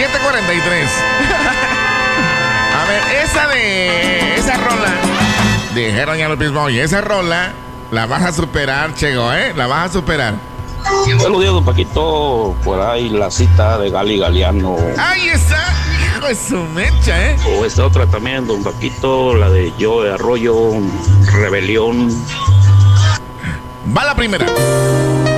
7:43. A ver, esa rola. Dijeron ya los mismos, oye, esa rola la vas a superar, Chego, la vas a superar. Buenos días, don Paquito. Por ahí la cita de Gali Galeano. Ahí está, hijo de su mecha, O esta otra también, don Paquito, la de Joe Arroyo, Rebelión. Va la primera.